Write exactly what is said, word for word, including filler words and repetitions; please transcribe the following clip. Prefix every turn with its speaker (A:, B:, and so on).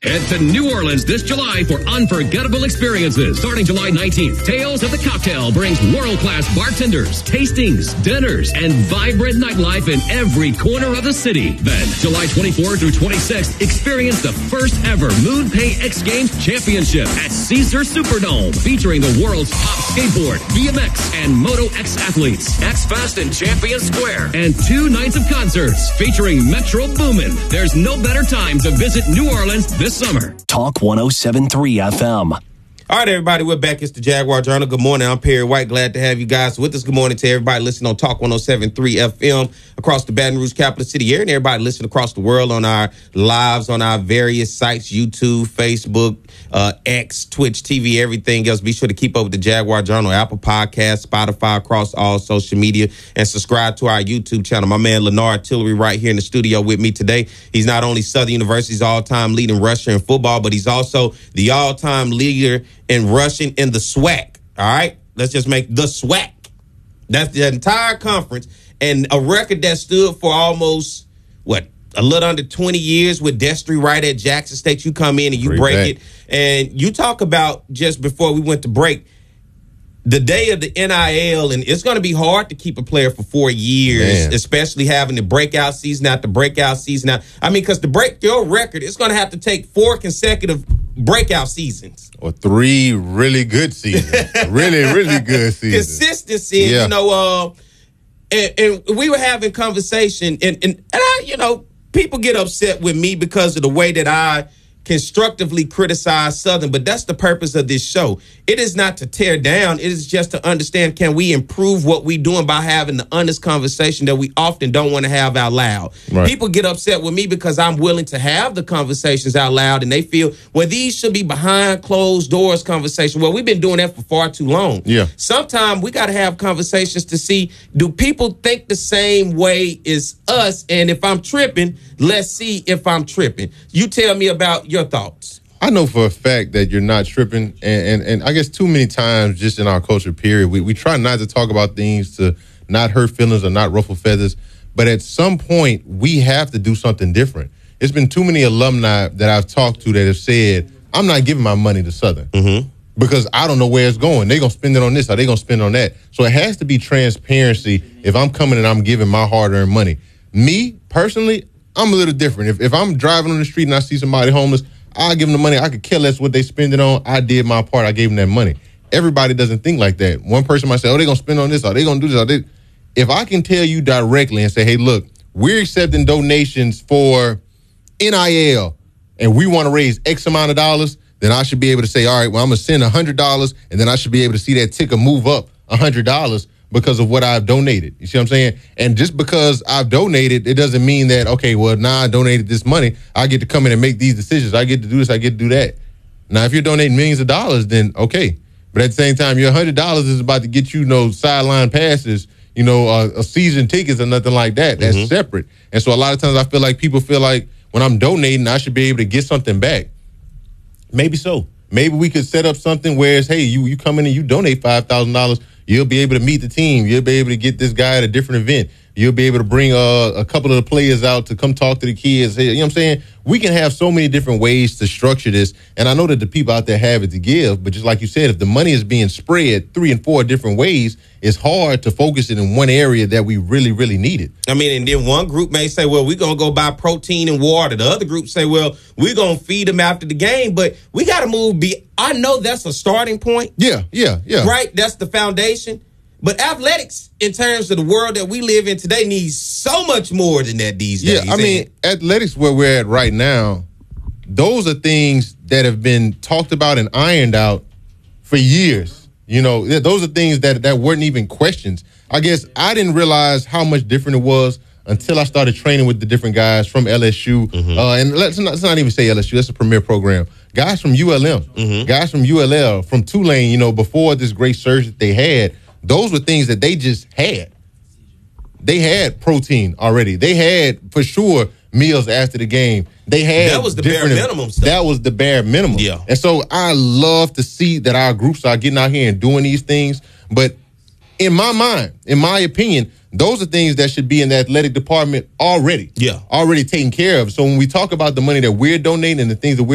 A: Head to New Orleans this July for unforgettable experiences. Starting July nineteenth, Tales of the Cocktail brings world-class bartenders, tastings, dinners, and vibrant nightlife in every corner of the city. Then, July twenty-fourth through twenty-sixth, experience the first ever MoonPay X Games Championship at Caesar Superdome, featuring the world's top skateboard, B M X, and Moto X athletes. X-Fest in Champion Square. And two nights of concerts featuring Metro Boomin. There's no better time to visit New Orleans this summer.
B: Talk one oh seven point three F M.
C: All right, everybody, we're back. It's the Jaguar Journal. Good morning. I'm Perry White. Glad to have you guys with us. Good morning to everybody listening on Talk one oh seven point three F M across the Baton Rouge capital city area, and everybody listening across the world on our lives on our various sites, YouTube, Facebook, uh, X, Twitch T V, everything else. Be sure to keep up with the Jaguar Journal, Apple Podcasts, Spotify, across all social media, and subscribe to our YouTube channel. My man Leonard Tillery right here in the studio with me today. He's not only Southern University's all-time leading rusher in football, but he's also the all-time leader in rushing in the SWAC. All right? Let's just make the SWAC. That's the entire conference. And a record that stood for almost, what, a little under twenty years with Destry right at Jackson State. You come in and you Great break back. it. And you talk about, just before we went to break, the day of the N I L, and it's going to be hard to keep a player for four years, Man. especially having the breakout season after breakout season. Now, I mean, because to break your record, it's going to have to take four consecutive breakout seasons.
D: Or three really good seasons. really, really good seasons.
C: Consistency,
D: yeah.
C: you know, uh, and, and we were having conversation, and, and, and I, you know, people get upset with me because of the way that I constructively criticize Southern, but that's the purpose of this show. It is not to tear down. It is just to understand, can we improve what we're doing by having the honest conversation that we often don't want to have out loud. Right. People get upset with me because I'm willing to have the conversations out loud, and they feel, well, these should be behind closed doors conversation. Well, we've been doing that for far too long.
D: Yeah.
C: Sometimes we got to have conversations to see, do people think the same way as us? And if I'm tripping, let's see if I'm tripping. You tell me about your thoughts.
D: I know for a fact that you're not tripping, and, and, and I guess too many times just in our culture, period, we, we try not to talk about things to not hurt feelings or not ruffle feathers, but at some point, we have to do something different. It's been too many alumni that I've talked to that have said, I'm not giving my money to Southern
C: mm-hmm.
D: because I don't know where it's going. They're going to spend it on this or they're going to spend it on that. So it has to be transparency if I'm coming and I'm giving my hard-earned money. Me, personally, I'm a little different. If if I'm driving on the street and I see somebody homeless, I'll give them the money. I could care less what they spend it on. I did my part. I gave them that money. Everybody doesn't think like that. One person might say, oh, they're going to spend on this, or they're going to do this, or they... If I can tell you directly and say, hey, look, we're accepting donations for N I L and we want to raise X amount of dollars, then I should be able to say, all right, well, I'm going to send one hundred dollars, and then I should be able to see that ticker move up one hundred dollars because of what I've donated. You see what I'm saying? And just because I've donated, it doesn't mean that, okay, well, now I donated this money, I get to come in and make these decisions. I get to do this, I get to do that. Now, if you're donating millions of dollars, then okay. But at the same time, your one hundred dollars is about to get you, you know, sideline passes, you know, uh, a season tickets or nothing like that. That's mm-hmm. separate. And so a lot of times I feel like people feel like when I'm donating, I should be able to get something back. Maybe so. Maybe we could set up something where it's, hey, you you come in and you donate five thousand dollars, you'll be able to meet the team. You'll be able to get this guy at a different event. You'll be able to bring uh, a couple of the players out to come talk to the kids. You know what I'm saying? We can have so many different ways to structure this. And I know that the people out there have it to give. But just like you said, if the money is being spread three and four different ways, it's hard to focus it in one area that we really, really need it.
C: I mean, and then one group may say, well, we're going to go buy protein and water. The other group say, well, we're going to feed them after the game. But we got to move. Be- I know that's a starting point.
D: Yeah, yeah, yeah.
C: Right? That's the foundation. But athletics, in terms of the world that we live in today, needs so much more than that these days.
D: Yeah, I mean, athletics where we're at right now, those are things that have been talked about and ironed out for years. You know, those are things that, that weren't even questions. I guess I didn't realize how much different it was until I started training with the different guys from L S U. Mm-hmm. Uh, and let's not, let's not even say L S U. That's a premier program. Guys from U L M, mm-hmm. guys from U L L, from Tulane, you know, before this great surge that they had, those were things that they just had. They had protein already. They had, for sure, meals after the game. They had
C: that was the bare minimum stuff.
D: That was the bare minimum.
C: Yeah.
D: And so I love to see that our groups are getting out here and doing these things. But in my mind, in my opinion, those are things that should be in the athletic department already.
C: Yeah.
D: Already taken care of. So when we talk about the money that we're donating and the things that we're